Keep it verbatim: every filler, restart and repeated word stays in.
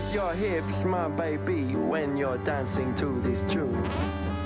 your hips, my baby, when you're dancing to this tune.